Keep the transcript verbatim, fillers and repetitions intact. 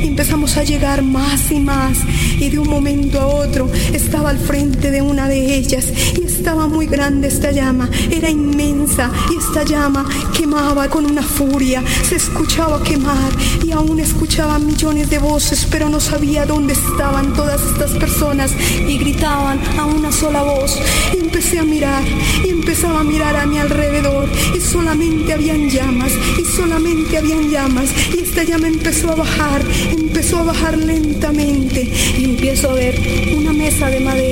y empezamos a llegar más y más, y de un momento a otro estaba al frente de una de ellas y estaba muy grande esta llama, era inmensa, y esta llama quemaba con una furia, se escuchaba quemar y aún escuchaba millones de voces, pero no sabía dónde estaban todas estas personas, y gritaban a una sola voz. Y empecé a mirar y empezaba a mirar a mi alrededor, y solamente habían llamas y solamente habían llamas, y esta llama empezó a bajar, empezó a bajar lentamente, y empiezo a ver una mesa de madera